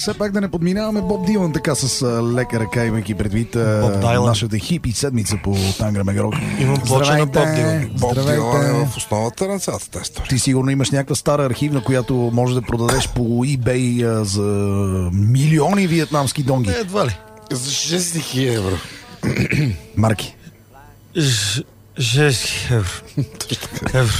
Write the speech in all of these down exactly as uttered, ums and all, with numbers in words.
Все пак да не подминаваме Боб Дилан така с лека ръка, имайки предвид нашата хипи седмица по Тангра Мегарок. Имам плоча на Боб Дилан. Боб Дилан е в основата на цялата тази история. Ти сигурно имаш някаква стара архивна, която може да продадеш по eBay за милиони виетнамски донги. Не, едва ли. За шест хиляди евро. Марки. шест евро. Евро.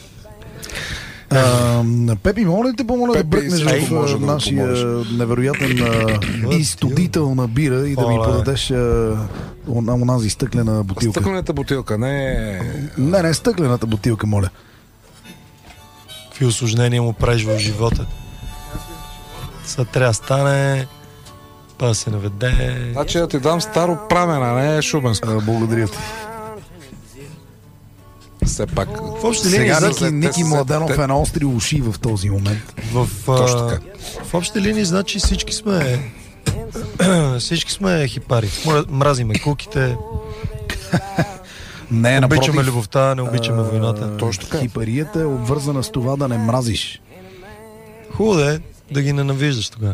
Uh, Пепи, моля ли те помоля да бръкнеш в да нашия невероятен uh, изтодител на бира и да ми подадеш uh, онази стъклена бутилка. Стъклената бутилка, не... Не, не, стъклената бутилка, моля. Какви усложнения му правиш в живота? Сега трябва да стане... Па да се наведе... Значи да ти дам старо прамена, не шубенско. Uh, благодаря ти. Все пак. Сега Ники, Ники Младенов е на остри уши в този момент. В, а, в общи линии, значи всички сме всички сме хипари. Мразиме куките. Не, обичаме напротив, любовта, не обичаме войната. Точно така. Хипарията е обвързана с това да не мразиш. Хубаво е да ги ненавиждаш тогава.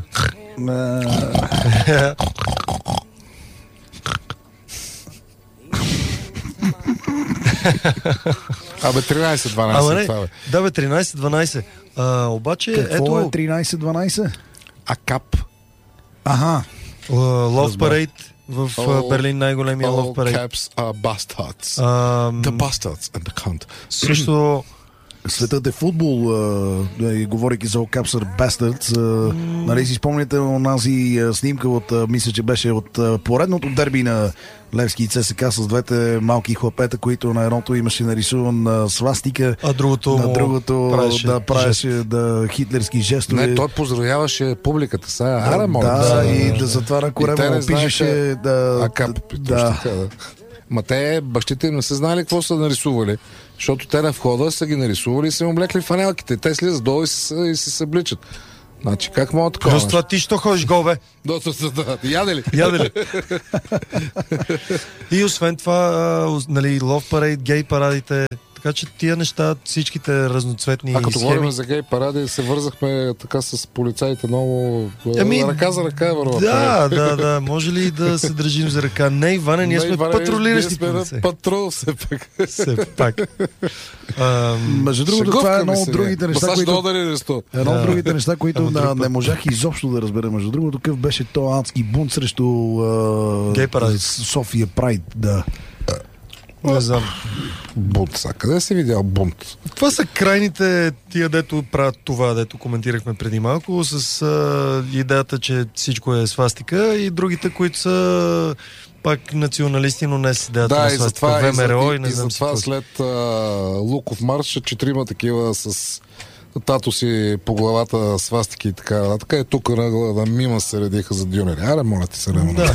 Абе, тринайсет дванайсет това бе. Да бе, тринайсет дванайсет. А, обаче, какво ето... е тринайсет дванайсет? АКАП. Ага. Love Parade в all, Берлин, най-големия Love Parade. All caps are bastards. Um, the bastards and the cunt. Също... Светът е футбол, а, и говорейки за All Caps are Bastards, а, mm. нали си спомняте онази снимка от, а, мисля, че беше от а, поредното дерби на Левски и ЦСКА с двете малки хлапета, които на едното имаше нарисуван а, свастика, а другото на другото правеше да правеше да, хитлерски жестове. Не, той поздравяваше публиката сега. Аре, да, да, и да затова на корема пишеше да... АКАП, да. Така, да. Ма те, бащите им не са знали какво са нарисували, защото те на входа са ги нарисували и са им облекли фанелките. Те слизат долу и се, и се събличат. Значи, как мога такова? Просто това ти що ходиш гол, бе? Да, да, да, да. Яде ли? Яде ли? И освен това, нали, Love Parade, гей парадите, така че тия неща, всичките разноцветни схеми... А като схеми... говорим за гей паради, се вързахме така с полицаите много... Ами, ръка за ръка, върва. Да, да, да. Може ли да се държим за ръка? Не, Иване, ние не, сме Иване, патрулиращи полицаи. Ние сме на патрул, все пак. Все пак. Между другото, това е едно от другите неща, които... Едно от другите неща, които не можах изобщо да разбера. Между другото, какъв беше то адски бунт срещу гей паради. София Прайд, да. Не знам. Бунт, са. Къде си видял бунт? Това са крайните тия, дето правят това, дето коментирахме преди малко, с а, идеята, че всичко е свастика, и другите, които са пак националисти, но не с идеята да, на свастика. Да, ВМРО и, и не и знам затова си след а, Луков марш, четирима такива с тато си по главата свастики и така. Така е тук на, на мима се редиха за дюнери. Аре, моля ти се, не да.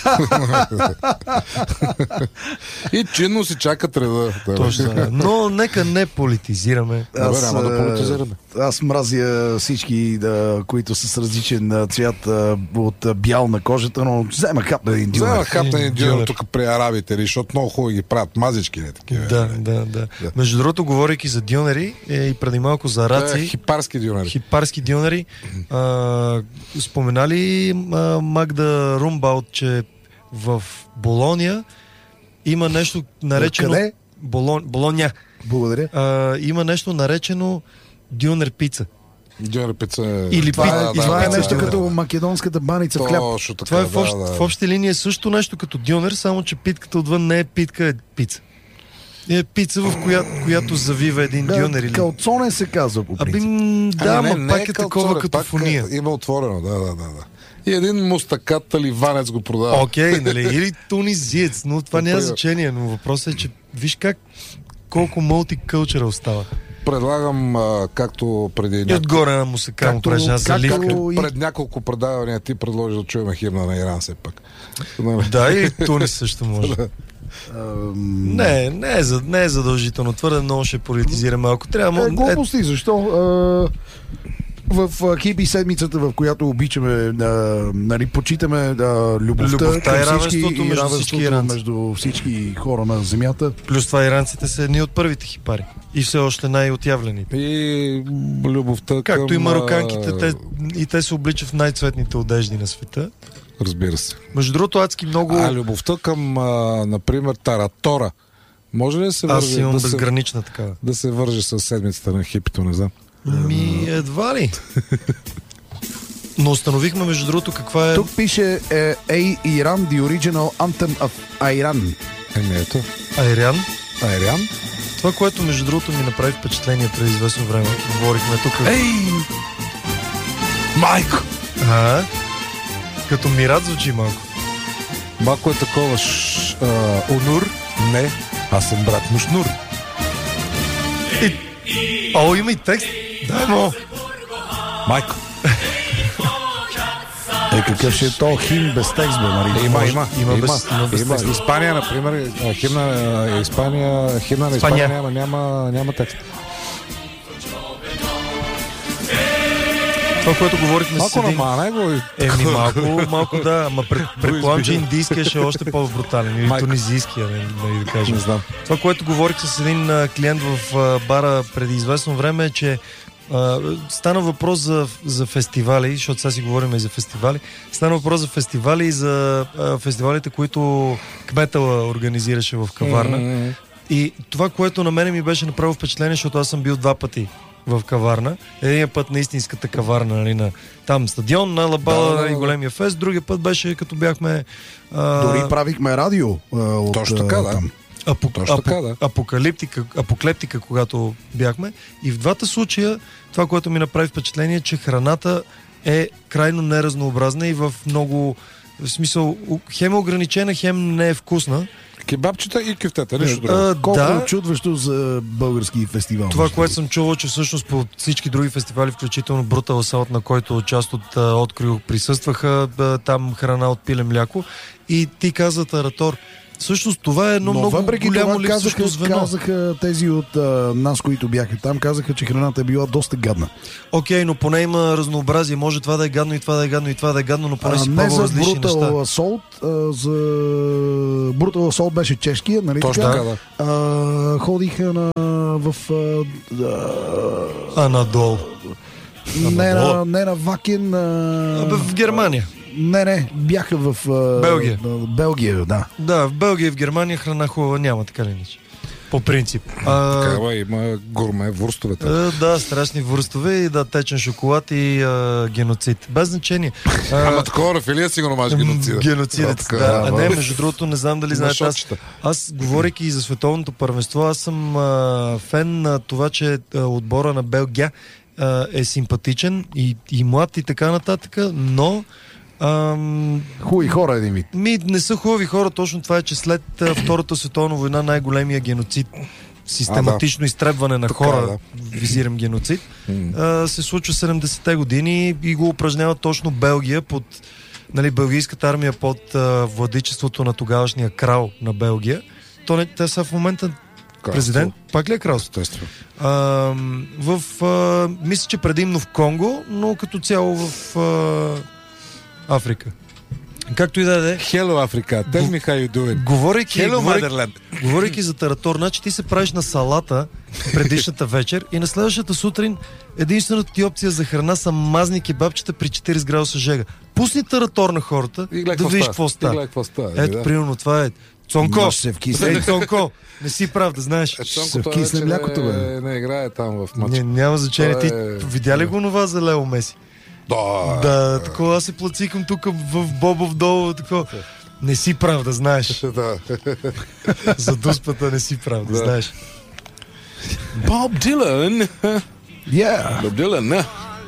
И чинно си чакат реда. Точно. Но нека не политизираме. Аз, Добре, няма да политизираме. Аз мразя всички, да, които са с различен цвят от бял на кожата, но взема хап на един дюнер. Взема хап на един дюнер тук при арабите, защото много хубаво ги правят. Мазички, не такива. Да, да, да, да. Между другото, говорейки за дюнери, е, и преди малко за раци. Хипарски дюнери. Хипарски дюнери. А, споменали а, Магда Румбаут, че в Болония има нещо наречено... Къде? Болон... Болония. Благодаря. А, има нещо наречено дюнер пица. Дюнер пица е... Или това, пица, е, да, това да, е да, нещо да, като да. македонската баница в хляб. Точно така, това е в, общ, да, да. в общи линии е също нещо като дюнер, само че питката отвън не е питка, е пица. Е пица, в която, която завива един да, дюнер. Или... Калцоне се казва по принцип. Аби, да, ами, ма не, пак не е, е такова калцоне, като фония. Има отворено, да, да, да, да. И един мустакат таливанец го продава. Окей, okay, нали, или тунизиец, но това няма значение, но въпросът е, че виж как колко мултикълчъра остава. Предлагам, а, както преди... И отгоре на мусака му правиш една заливка. Както пред няколко предавания ти предложи да чуем химна на Иран все пак. Да, и Тунис също може. Не, не е, не е задължително. Твърде много ще политизираме. Ако трябва... Е, глупости, защо? В а, хипи седмицата, в която обичаме, а, нали, почитаме а, любовта, Любовта към и всички, равенството и между равенството всички иранци. между всички хора на земята. Плюс това иранците са едни от първите хипари. И все още най-отявлените. И любовта Както към... и мароканките, те, и те се обличат в най-цветните одежди на света. Разбира се. Между другото, адски много... А любовта към, а, например, Таратора. Може ли да се Аз върже, имам да се, безгранична такава. да се върже с седмицата на хипито, не знам. Ми, едва ли. Но установихме, между другото, каква е... Тук пише е, Ей Иран, the original anthem of Iran. Еми ето. Айрян. Айрян? Това, което между другото ми направи впечатление преди известно време, говорихме тук. Ей! Майко! А, като Мират звучи малко. Малко е такова ш, а, Онур? Не, аз съм брат му Шнур. О, има и текст. Дай му. Майко. Е, какъв ще е то хим без текст, бе, нали? Има, Може- има, има има, без- има без има. текст. Испания, например, а, химна, а, Испания, химна на Испания Испания. няма, няма, няма текст. Това, което говорихме с Малко един... намана го. Еми, малко, малко да, ама пред, предполагам, че индийския ще е още по-брутален. Или Майка. тунизийския, не, не да кажем. Не знам. Това, което говорих с един а, клиент в а, бара преди известно време е, че а, стана въпрос за, за фестивали, защото сега си говорим и за фестивали. Стана въпрос за фестивали и за а, фестивалите, които Кметала организираше в Каварна. М, И това, което на мене ми беше направило впечатление, защото аз съм бил два пъти в Каварна. Един път на истинската Каварна, нали, на там стадион, на Лабала, Да, да, да, и да. големия фест. Другия път беше като бяхме... А, Дори правихме радио а, от Точно така, а, да. там. Апо, Точно апо, така, да. апокалиптика, апоклептика, когато бяхме. И в двата случая това, което ми направи впечатление, е, че храната е крайно неразнообразна и в много... В смисъл, хем е ограничена, хем не е вкусна. Кебабчета и кюфтета, нищо друго. А, Колко да, е чудващо за български фестивал. това, между което другото. съм чувал, че всъщност по всички други фестивали, включително Brutal Assault, на който част от а, Открил присъстваха, а, там храна от пиле мляко. И ти каза, Таратор, всъщност това е едно Но много въпреки голямо това липсващо казаха, звено. казаха тези от а, нас, които бяха там, казаха, че храната е била доста гадна. Окей, но поне има разнообразие. Може това да е гадно и това да е гадно и това да е гадно, но поне А, си не пробва за различни Brutal неща. Assault, а, за Brutal Assault беше чешкия, нали Точно така? така, да. А, ходиха на в а, а, А надолу. не, на, не на Вакен, а, Абе, в Германия. не, не, бяха в а, Белгия. а, Белгия, да. Да, в Белгия и в Германия храна хубава няма, така ли нищо. По принцип. А, Така, бе, има гурме, вурстовете. а, да, страшни вурстове и да, течен шоколад и а, геноцид. Без значение. А, Ама такова рафилия си го намаш геноцида. Геноцидец, Така, да. А не, бе. между другото, не знам дали Има знаете. Аз, шочета. аз говорейки и за световното първенство, аз съм а, фен на това, че а, отбора на Белгия а, е симпатичен и, и млад и така нататък, но ам, Хубави хора един вид. ми не са хубави хора. Точно това е, че след а, Втората световна война най-големия геноцид, систематично изтребване на Така, хора, да. визирам геноцид, а, се случва седемдесетте години и го упражнява точно Белгия под, нали, белгийската армия под а, владичеството на тогавашния крал на Белгия. То не, те са в момента президент. Пак ли е кралство? Естествено. А, в, а, мисля, че предимно в Конго, но като цяло в а, Африка. Както и да е. Hello, Africa. Tell me how you doing. Говорейки, Hello, говорейки, Motherland. говорейки за Таратор, значи ти се правиш на салата предишната вечер и на следващата сутрин единствената ти опция за храна са мазни кебабчета при четирийсет градуса жега. Пусни Таратор на хората, И гледай да видиш какво И става. гледай какво става. Ето, да. примерно, това е Цонко. Маш се вкисне. Ей, Цонко, не си прав, да знаеш. Е, се Цонкото вкисне вече млякото, бе. Не, не играе там в матча. Не, няма значение. Ти Това е- видя ли го това за Лео Меси? Да. Да, такова аз се плацикам тук в Бобов долу, такова. Не си прав, да знаеш. Да. За дуспата не си прав, да Да. знаеш. Боб Дилан. Yeah. Боб Дилан, не.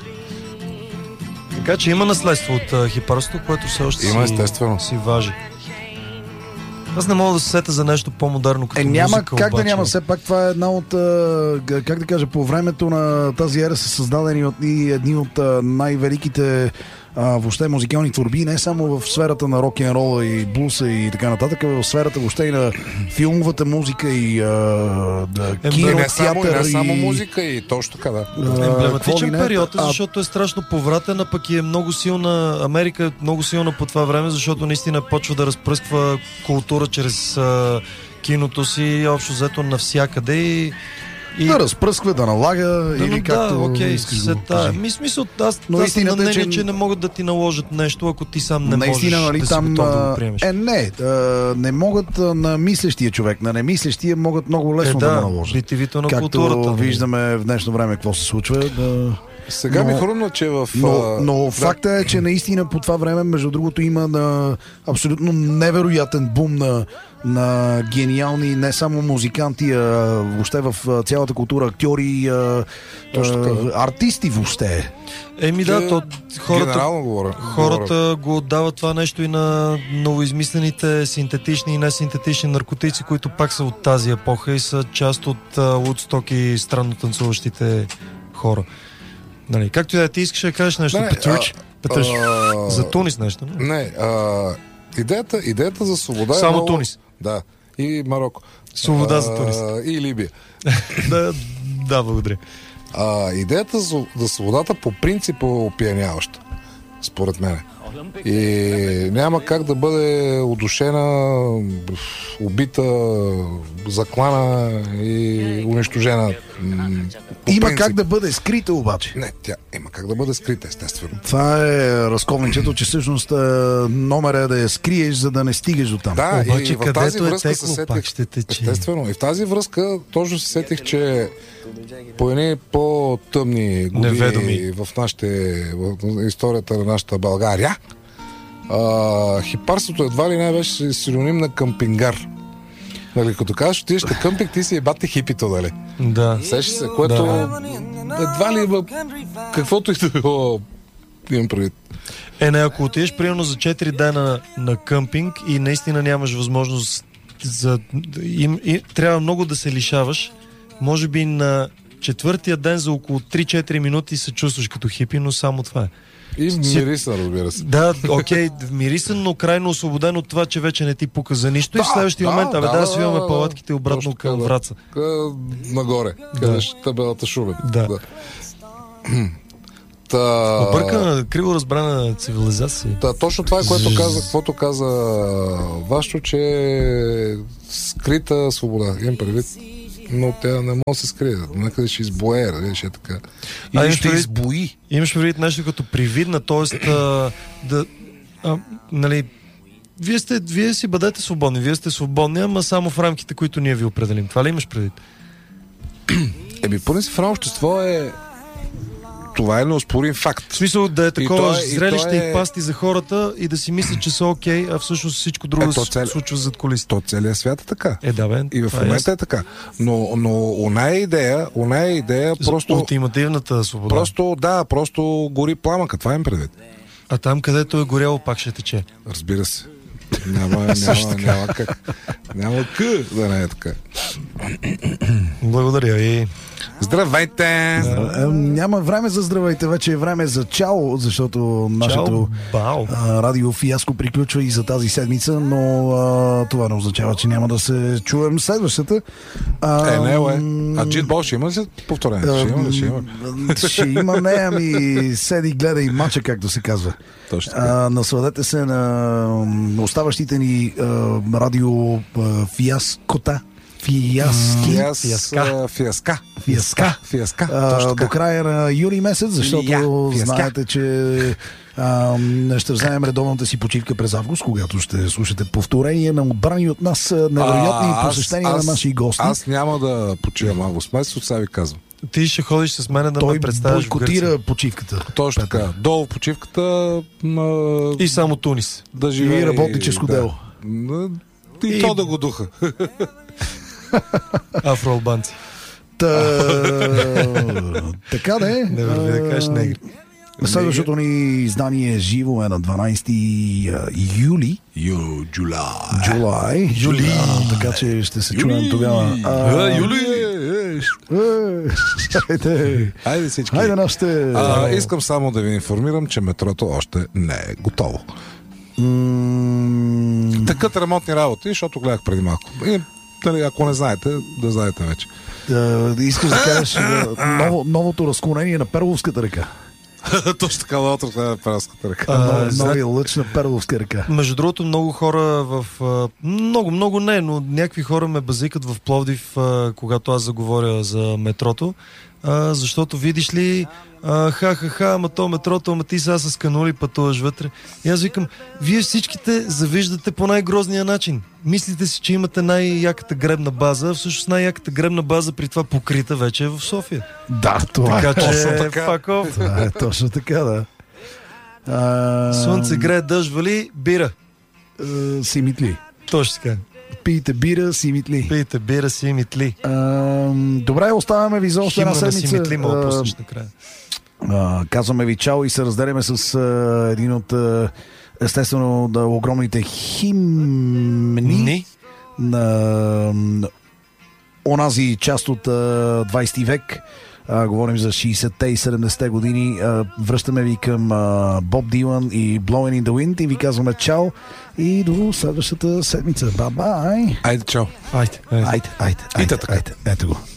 Така че има наследство от а, хипарството, което все още Има, си, естествено. си важи. Аз не мога да се сета за нещо по-модерно като Е, няма музика, как обаче. да няма. Все пак това е една от, а, как да кажа, по времето на тази ера са създадени от и едни от а, най-великите а, въобще музикални творби, не само в сферата на рок-н-рола и блуса и така нататък, а в сферата въобще и на филмовата музика и а, да, Е, кино, не само, театър не само и... музика и точно така, да. а, Емблематичен какво ли не, период, е, а, защото е страшно повратен, а пък и е много силна. Америка е много силна по това време, защото наистина почва да разпръсква култура чрез а, киното си, общо взето навсякъде и И... Да разпръсква, да налага, Да, или но както да, окей, искаш да го сета. кажи. Ми смисъл, аз, Но аз съм на истината е, мнение, че- че... не могат да ти наложат нещо, ако ти сам не Наистина, можеш нали, да си там готов да го а, приемеш. е не, а, не могат а, на мислещия човек, на немислещия могат много лесно Е, да, да, наложат. битивито на Както културата. нали? виждаме в днешно време какво се случва. Да... Сега Но- ми хрумна, че в... Но, а, но да. факта е, че наистина по това време, между другото, има на абсолютно невероятен бум на, на гениални не само музиканти, а въобще в а, цялата култура, актьори, а, Точно така, а, артисти въобще. Еми да, то хората, Генерално говоря. хората го отдават това нещо и на новоизмислените синтетични и несинтетични наркотици, които пак са от тази епоха и са част от Woodstock и странно танцуващите хора. Нали, както и да е, ти искаш да кажеш нещо, Не, Петрич? Петрич, а, за Тунис нещо, не? Не, а, идеята, идеята за свобода е Само много... Тунис. Да, и Марокко. Свобода А, за Тунис. И Либия. да, да, благодаря. А, идеята за, за свободата по принцип е опияняваща, според мен. И няма как да бъде удушена, убита, заклана и унищожена. м, по Има принцип. как да бъде скрита обаче. Не, тя има как да бъде скрита, естествено. Това е разковничето, че всъщност е, номер е да я скриеш, за да не стигаш до там. Да, Обаче, и в тази където е връзка се текло, пак сетих, ще тече. естествено, и в тази връзка точно се сетих, че по едни по-тъмни години Неведоми. в, нашите, в историята на нашата България, а, хипарството едва ли не беше синоним на къмпингар. Нали, като кажеш, отидеш на къмпинг, ти си ебате хипито, нали? Да. Сещаш се, което едва ли има каквото и да било, имам предвид. Е, не, ако отидеш примерно за четири дена на къмпинг и наистина нямаш възможност за... Им, и, трябва много да се лишаваш, може би на четвъртия ден за около три-четири минути се чувстваш като хипи, но само това е. И мириса, разбира се. Да, окей, мирисан, но крайно освободен от това, че вече не ти пука за нищо. Да, и в следващия да, момент, абе, да, да, да, свиваме да, палатките обратно точно към така, да. Враца. Къ- Нагоре, къде ще табелата Шубен. Да. Та... Объркана, криво разбрана цивилизация. Та, точно това е, което каза, каквото каза Вашо, че е скрита свобода. Имам предвид, но тя не може да се скрие. Някъде ще избое, нали, ще е така. А, Или имаш ще предвид- избои. Имаш предвид нещо като привидна, т.е. да, а, нали, вие, сте, вие си бъдете свободни, вие сте свободни, ама само в рамките, които ние ви определим. Това ли имаш предвид? Еми, поне си в едно общество е... Това е неоспорим факт. В смисъл да е такова то е- и зрелище то и, е- пасти за хората и да си мислят, че са окей, а всъщност всичко друго Ето, се цел- случва зад колисите. То целият свят е така. Е, да, бе. И в това е момента ясно. е така. Но, но оная идея, оная идея За просто... ултимативната свобода. Просто, да, просто гори пламъка. Това им предвид. А там, където е горяло, пак ще тече. Разбира се. Няма, няма, няма как. Няма къ да не е така. Благодаря ви. Здравейте! Е, няма време за здравейте, вече е време за чао, защото нашето бао. а, радио фиаско приключва и за тази седмица, но а, това не означава, че няма да се чуем следващата. А, Е, не, е. А Джитбол ще има ли се повторение? Ще има ли? Ще има. Ще има, не, ами седи, гледай матча, както се казва. Точно така. А, насладете се на оставащите ни а, радио а, фиаскота. Фиаски. Фиас, Фиаска. а, Фиаска. Фиаска. Фиаска. А, Точно до така. края на юли месец, защото Я, фиаска. знаете, че а, ще вземем редовната си почивка през август, когато ще слушате повторение на отбрани от нас а, невероятни А, аз- посещения аз- на наши гости. Аз няма да почивам август месец, от сега ви казвам. Ти ще ходиш с мен да Той ме представиш в бойкотира Гърция. почивката. Точно така. Долу в почивката м, И само Тунис. да живее. И работническо да. дело. М, И, И- то да го духа. Афроалбанци. Та, така да е. Не върви да кажеш негри. Следващото ни издание живо е на дванайсети юли. Ю, Джула. Джулай. Юли. А, така че ще се чуем тогава. А, Юли! Хайде, Хайде всички. хайде нашите... А, искам само да ви информирам, че метрото още не е готово. М, Такът ремонтни работи, защото гледах преди малко. И, дали, ако не знаете, да знаете вече. да, искаш да кажеш да, ново, новото разклонение на Перловската река. Точно така, лаутър на Пералската река. А, Нови зна- лъч на Перловска река. Между другото, много хора в... а, Много, много не, но някакви хора ме базикат в Пловдив, а, когато аз заговоря за метрото, а, защото видиш ли, а, ха-ха-ха, ама то метрото, ама ти сега с канули пътуваш вътре. И аз викам, вие всичките завиждате по най-грозния начин. Мислите си, че имате най-яката гребна база, всъщност най-яката гребна база при това покрита вече е в София. Да, това Така е че, точно така. fuck off. Това е точно така, да. А, Слънце грее, дъжд вали, бира. а, Симитли. Точно така. Пийте бира, симитли. Пийте бира си, митли. А, добре, оставяме ви за още една Химна на седмица. Симитли мога А, пуснеш накрая. а, казваме ви чао и се разделяме с а, един от а, естествено да, огромните химни Ни? на, на онази част от а, двайсети век. А, говорим за шейсетте и седемдесетте години. А, връщаме ви към а, Боб Дилан и Blowing in the Wind и ви казваме чао и до следващата седмица. Ба-бай! Айде, чао. Айде, айде. Айде, айде, айде, така. айде. Ето го.